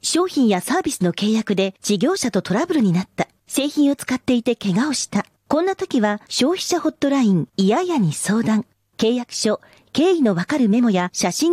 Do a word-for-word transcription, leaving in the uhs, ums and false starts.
商品やサービスの契約で事業者とトラブルになった。製品を使っていて怪我をした。こんな時は消費者ホットラインいやいやに相談。契約書、経緯のわかるメモや写真